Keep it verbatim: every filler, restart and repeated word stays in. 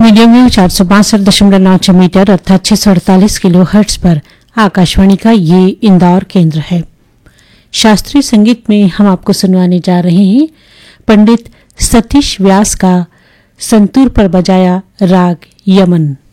Medium wave चार सौ बासठ दशमलव नौ छह मीटर अर्थात छह सौ अड़तालीस किलो हर्ट्ज पर आकाशवाणी का ये इंदौर केंद्र है। शास्त्रीय संगीत में हम आपको सुनवाने जा रहे हैं पंडित सतीश व्यास का संतूर पर बजाया राग यमन।